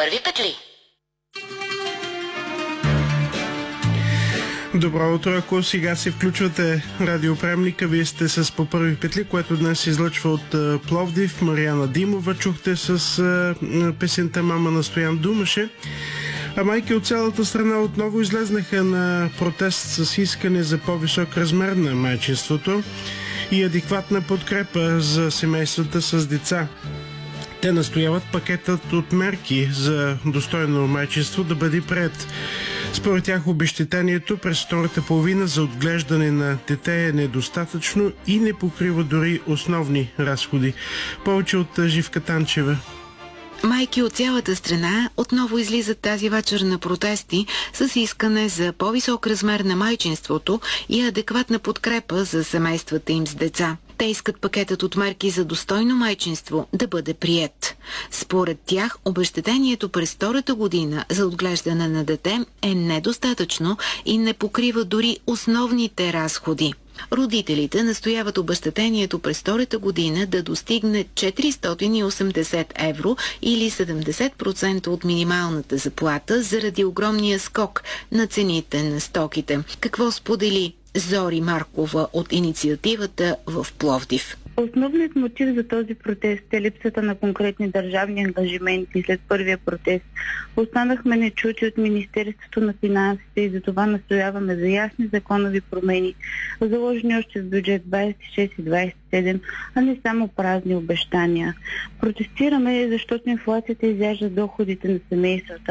първи петли. Добро утро, ако сега се включвате радиоприемника, вие сте с По първи петли, което днес се излъчва от Пловдив. Марияна Димова чухте с песента "Мама" на Стоян Думаше. А майки от цялата страна отново излезнаха на протест с искане за по-висок размер на майчинството и адекватна подкрепа за семействата с деца. Те настояват пакетът от мерки за достойно майчинство да бъде приет. Според тях обезщетението през втората половина за отглеждане на дете е недостатъчно и не покрива дори основни разходи. Повече от Живка Танчева. Майки от цялата страна отново излизат тази вечер на протести с искане за по-висок размер на майчинството и адекватна подкрепа за семействата им с деца. Те искат пакетът от мерки за достойно майчинство да бъде приет. Според тях, обезщетението през втората година за отглеждане на дете е недостатъчно и не покрива дори основните разходи. Родителите настояват обезщетението през втората година да достигне 480 евро или 70% от минималната заплата заради огромния скок на цените на стоките. Какво сподели Зори Маркова от инициативата в Пловдив? Основният мотив за този протест е липсата на конкретни държавни ангажименти. След първия протест останахме нечути от Министерството на финансите и затова настояваме за ясни законови промени, заложени още в бюджет 26 и 27, а не само празни обещания. Протестираме, защото инфлацията изяжда доходите на семействата,